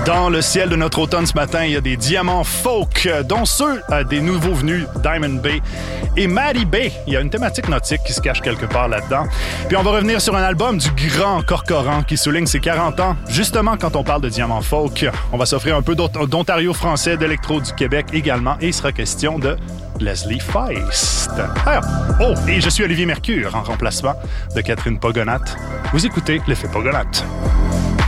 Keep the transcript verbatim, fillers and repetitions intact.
Dans le ciel de notre automne ce matin, il y a des diamants folk, dont ceux euh, des nouveaux venus Diamond Bay et Maddie Bay. Il y a une thématique nautique qui se cache quelque part là-dedans. Puis on va revenir sur un album du grand Corcoran qui souligne ses quarante ans. Justement, quand on parle de diamants folk, on va s'offrir un peu d'Ontario français, d'électro du Québec également, et il sera question de Leslie Feist. Alors, oh, et je suis Olivier Mercure, en remplacement de Catherine Pogonat. Vous écoutez l'effet Pogonat.